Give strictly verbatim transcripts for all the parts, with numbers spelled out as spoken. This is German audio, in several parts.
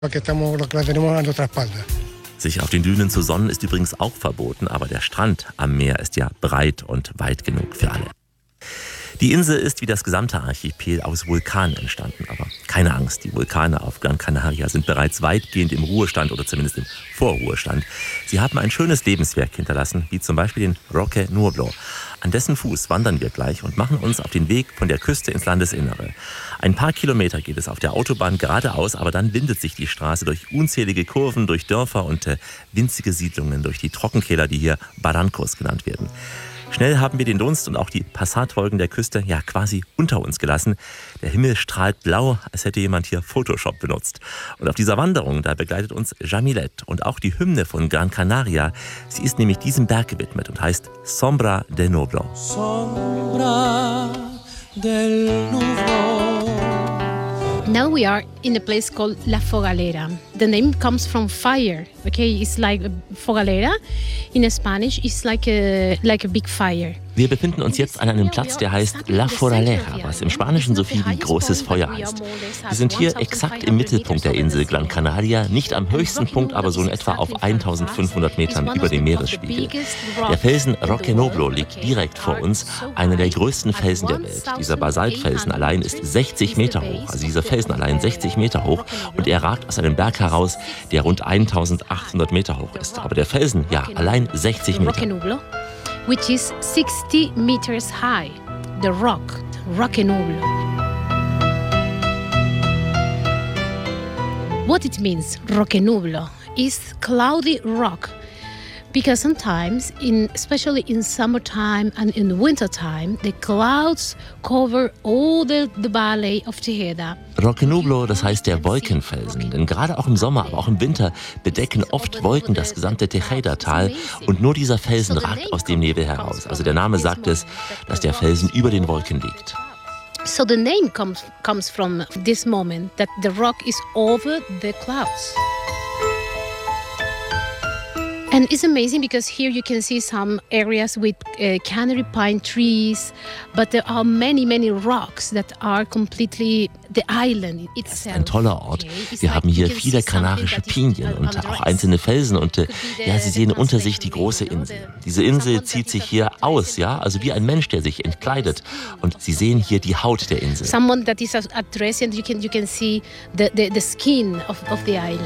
Sich auf den Dünen zu sonnen ist übrigens auch verboten, aber der Strand am Meer ist ja breit und weit genug für alle. Die Insel ist wie das gesamte Archipel aus Vulkanen entstanden. Aber keine Angst, die Vulkane auf Gran Canaria sind bereits weitgehend im Ruhestand oder zumindest im Vorruhestand. Sie haben ein schönes Lebenswerk hinterlassen, wie zum Beispiel den Roque Nublo. An dessen Fuß wandern wir gleich und machen uns auf den Weg von der Küste ins Landesinnere. Ein paar Kilometer geht es auf der Autobahn geradeaus, aber dann windet sich die Straße durch unzählige Kurven, durch Dörfer und äh, winzige Siedlungen, durch die Trockenkeller, die hier Barrancos genannt werden. Schnell haben wir den Dunst und auch die Passatwolken der Küste ja quasi unter uns gelassen. Der Himmel strahlt blau, als hätte jemand hier Photoshop benutzt. Und auf dieser Wanderung, da begleitet uns Jamilet und auch die Hymne von Gran Canaria. Sie ist nämlich diesem Berg gewidmet und heißt Sombra del Nublo. Sombra del Nublo. Now we are in a place called La Fogalera. The name comes from fire. Okay, it's like a fogalera. In Spanish, it's like a like a big fire. Wir befinden uns jetzt an einem Platz, der heißt La Fogalera, was im Spanischen so viel wie großes Feuer heißt. Wir sind hier exakt im Mittelpunkt der Insel Gran Canaria, nicht am höchsten Punkt, aber so in etwa auf eintausendfünfhundert Metern über dem Meeresspiegel. Der Felsen Roque Nublo liegt direkt vor uns, einer der größten Felsen der Welt. Dieser Basaltfelsen allein ist sechzig Meter hoch, also dieser Felsen allein sechzig Meter hoch, und er ragt aus einem Berg heraus, der rund eintausendachthundert Meter hoch ist. Aber der Felsen, ja, allein sechzig Meter. Which is sixty meters high. The rock, Roque Nublo. What it means, Roque Nublo, is cloudy rock. Because sometimes, in, especially in summertime and in wintertime, the clouds cover all the, the valley of Tejeda. Roque Nublo, das heißt der Wolkenfelsen. Denn gerade auch im Sommer, aber auch im Winter bedecken oft Wolken das gesamte Tejeda-Tal und nur dieser Felsen ragt aus dem Nebel heraus. Also der Name sagt es, dass der Felsen über den Wolken liegt. So the name comes, comes from this moment, that the rock is over the clouds. And it's amazing because here you can see some areas with uh, canary pine trees, but there are many, many rocks that are completely the island itself. Das ist ein toller Ort. Wir haben hier viele kanarische Pinien und auch einzelne Felsen und äh, ja, Sie sehen unter sich die große Insel. Diese Insel zieht sich hier aus, ja, also wie ein Mensch, der sich entkleidet. Und Sie sehen hier die Haut der Insel. Someone that is at rest and you can you can see the the, the skin of of the island.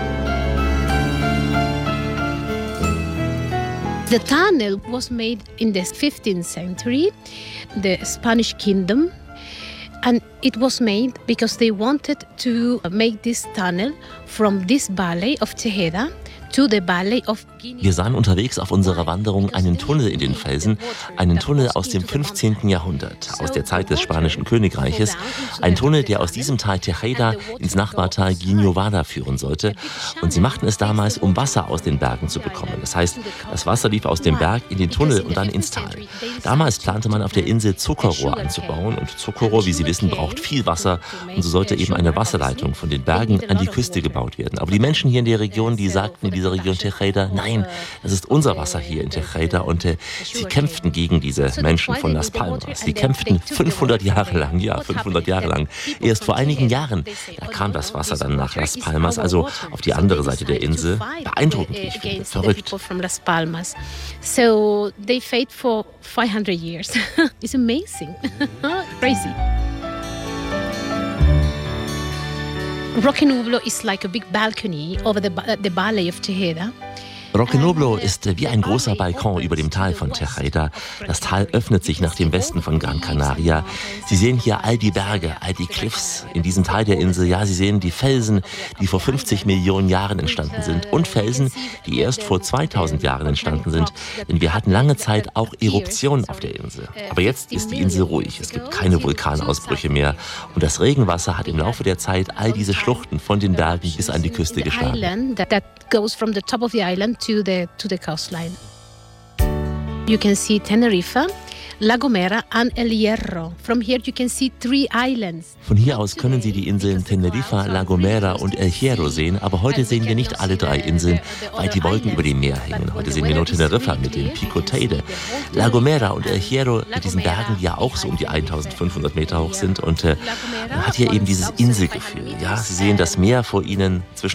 The tunnel was made in the fifteenth century, the Spanish kingdom, and it was made because they wanted to make this tunnel from this valley of Tejeda to the valley of Guinea. Wir sahen unterwegs auf unserer Wanderung einen Tunnel in den Felsen, einen Tunnel aus dem fünfzehnten Jahrhundert, aus der Zeit des Spanischen Königreiches. Ein Tunnel, der aus diesem Tal Tejeda ins Nachbartal Guiñovada führen sollte. Und sie machten es damals, um Wasser aus den Bergen zu bekommen. Das heißt, das Wasser lief aus dem Berg in den Tunnel und dann ins Tal. Damals plante man auf der Insel Zuckerrohr anzubauen. Und Zuckerrohr, wie Sie wissen, braucht viel Wasser. Und so sollte eben eine Wasserleitung von den Bergen an die Küste gebaut werden. Aber die Menschen hier in der Region, die sagten in dieser Region Tejeda, nein, das ist unser Wasser hier in Tejeda. Und äh, sie kämpften gegen diese Menschen von Las Palmas. Sie kämpften fünfhundert Jahre lang, ja, fünfhundert Jahre lang. Erst vor einigen Jahren, da kam das Wasser dann nach Las Palmas, also auf die andere Seite der Insel. Beeindruckend, wie ich finde, verrückt. So they fought for five hundred years. It's amazing. Crazy. Roque Nublo is like a big balcony over the, the valley of Tejeda. Roque Nublo ist wie ein großer Balkon über dem Tal von Tejeda. Das Tal öffnet sich nach dem Westen von Gran Canaria. Sie sehen hier all die Berge, all die Cliffs in diesem Teil der Insel. Ja, Sie sehen die Felsen, die vor fünfzig Millionen Jahren entstanden sind. Und Felsen, die erst vor zweitausend Jahren entstanden sind. Denn wir hatten lange Zeit auch Eruptionen auf der Insel. Aber jetzt ist die Insel ruhig. Es gibt keine Vulkanausbrüche mehr. Und das Regenwasser hat im Laufe der Zeit all diese Schluchten von den Bergen bis an die Küste geschlagen. Goes from the top of the island to the to the coastline. You can see Tenerife La Gomera and El Hierro. From here you can see three islands. Von hier aus können Sie die Inseln Teneriffa, La Gomera und El Hierro sehen, aber heute sehen wir nicht alle drei Inseln, weil die Wolken über dem Meer hängen. Heute sehen wir nur Teneriffa mit dem Pico Teide. La Gomera und El Hierro mit diesen Bergen, die ja auch so um die eintausendfünfhundert Meter hoch sind, und äh, man hat hier eben dieses Inselgefühl. Ja, Sie sehen das Meer vor Ihnen zwischen